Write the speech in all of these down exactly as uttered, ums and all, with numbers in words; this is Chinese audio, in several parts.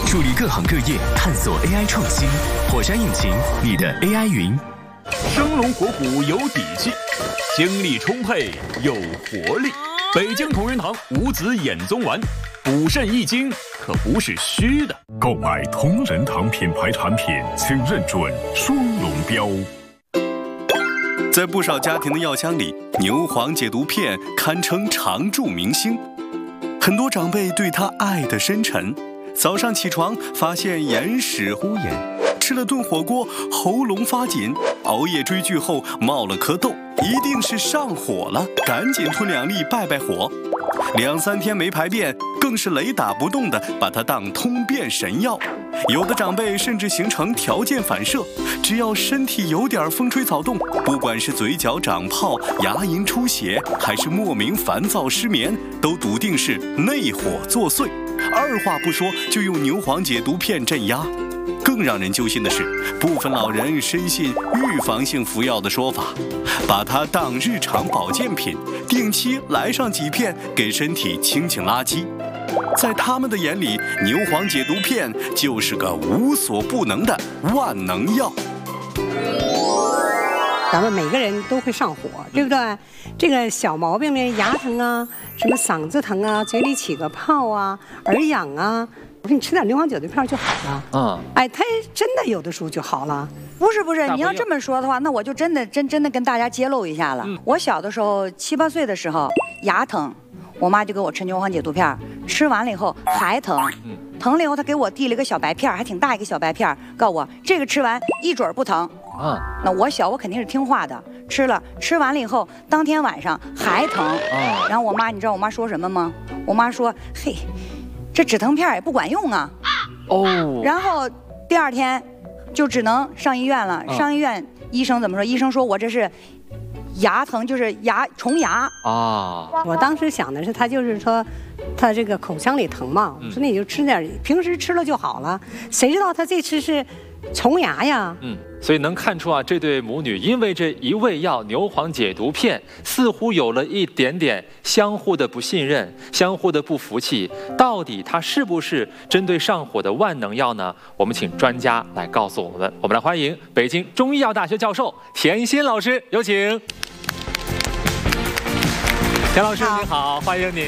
助力各行各业探索 A I 创新。火山引擎，你的 A I 云。 生龙活虎有底气，精力充沛有活力。北京同仁堂五子衍宗丸，补肾益精可不是虚的。 购买同仁堂品牌产品，请认准双龙标。 在不少家庭的药箱里，牛黄解毒片堪称常驻明星。很多长辈对它爱得深沉。早上起床发现眼屎呼眼，吃了顿火锅喉咙发紧，熬夜追剧后冒了颗痘，一定是上火了，赶紧吞两粒败败火。两三天没排便，更是雷打不动的把它当通便神药。有的长辈甚至形成条件反射，只要身体有点风吹草动，不管是嘴角长泡、牙龈出血，还是莫名烦躁失眠，都笃定是内火作祟，二话不说就用牛黄解毒片镇压。更让人揪心的是，部分老人深信预防性服药的说法，把它当日常保健品，定期来上几片，给身体清清垃圾。在他们的眼里，牛黄解毒片就是个无所不能的万能药。 咱们每个人都会上火，对不对？这个小毛病呢，牙疼啊，什么嗓子疼啊，嘴里起个泡啊，耳痒啊，我说你吃点牛黄解毒片就好了。嗯，哎，它真的有的时候就好了。 不是不是，你要这么说的话，那我就真的真真的跟大家揭露一下了。嗯、我小的时候七八岁的时候牙疼，我妈就给我吃牛黄解毒片，吃完了以后还疼，嗯、疼了以后她给我递了一个小白片，还挺大一个小白片，告诉我这个吃完一准儿不疼。啊，那我小我肯定是听话的，吃了，吃完了以后当天晚上还疼。啊，然后我妈你知道我妈说什么吗？我妈说嘿，这止疼片也不管用啊。哦，然后第二天就只能上医院了。上医院医生怎么说？医生说我这是牙疼，就是牙虫牙啊。我当时想的是，他就是说，他这个口腔里疼嘛，我说那你就吃点，平时吃了就好了。谁知道他这次是虫牙呀？ 嗯，所以能看出啊，这对母女因为这一味药牛黄解毒片，似乎有了一点点相互的不信任，相互的不服气。到底它是不是针对上火的万能药呢？我们请专家来告诉我们。我们来欢迎北京中医药大学教授田心老师，有请。田老师您好，欢迎您。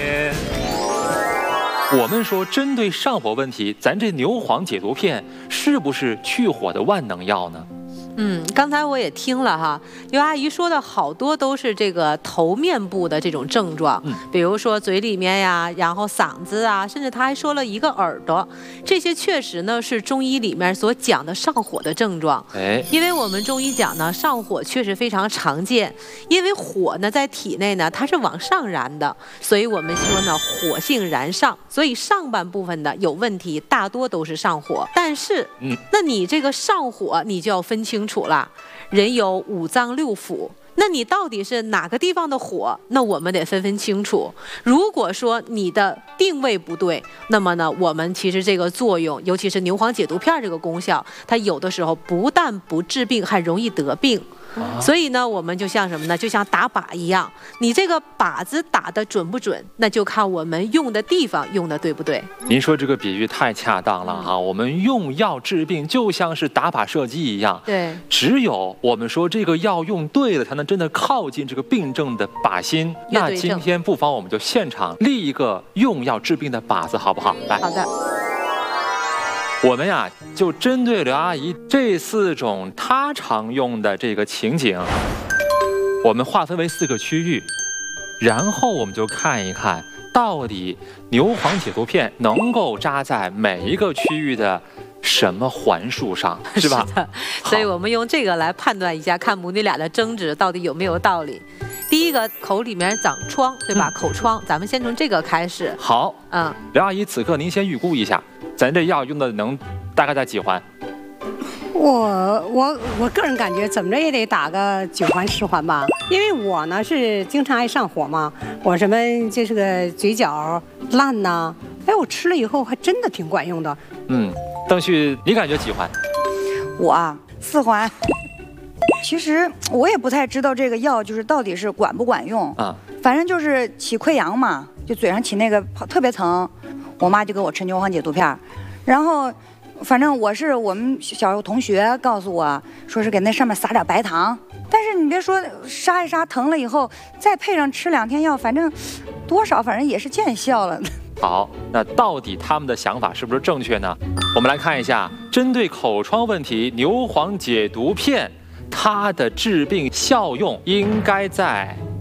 我们说，针对上火问题，咱这牛黄解毒片是不是去火的万能药呢？ 嗯，刚才我也听了哈，刘阿姨说的好多都是这个头面部的这种症状，嗯，比如说嘴里面呀，然后嗓子啊，甚至她还说了一个耳朵，这些确实呢是中医里面所讲的上火的症状。哎，因为我们中医讲呢，上火确实非常常见，因为火呢在体内呢它是往上燃的，所以我们说呢火性燃上，所以上半部分的有问题，大多都是上火。但是，嗯，那你这个上火，你就要分清。清楚了，人有五脏六腑，那你到底是哪个地方的火？那我们得分分清楚。如果说你的定位不对，那么呢，我们其实这个作用，尤其是牛黄解毒片这个功效，它有的时候不但不治病，还容易得病。啊、所以呢，我们就像什么呢？就像打靶一样，你这个靶子打得准不准，那就看我们用的地方用的对不对。 您说这个比喻太恰当了哈、嗯！我们用药治病就像是打靶射击一样，对，只有我们说这个药用对了，才能真的靠近这个病症的靶心。那今天不妨我们就现场立一个用药治病的靶子，好不好？来， 好的。 我们呀，就针对刘阿姨这四种她常用的这个情景，我们划分为四个区域，然后我们就看一看，到底牛黄解毒片能够扎在每一个区域的什么环数上，是吧？ 是的，所以我们用这个来判断一下，看母女俩的争执到底有没有道理。第一个，口里面长疮，对吧？嗯、口疮，咱们先从这个开始。 好，嗯，刘阿姨，此刻您先预估一下，咱这药用的能大概在几环？ 我我我个人感觉怎么着也得打个九环十环吧，因为我呢是经常爱上火嘛，我什么就是个嘴角烂呐，哎，我吃了以后还真的挺管用的。 嗯，邓旭，你感觉几环？ 我啊，四环。其实我也不太知道这个药就是到底是管不管用啊，反正就是起溃疡嘛，就嘴上起那个特别疼，我妈就给我吃牛黄解毒片， 然后，反正我是我们小时候同学告诉我，说是给那上面撒点白糖。但是你别说杀一杀疼了以后，再配上吃两天药，反正多少反正也是见效了。 好，那到底他们的想法是不是正确呢？我们来看一下，针对口疮问题，牛黄解毒片它的治病效用应该在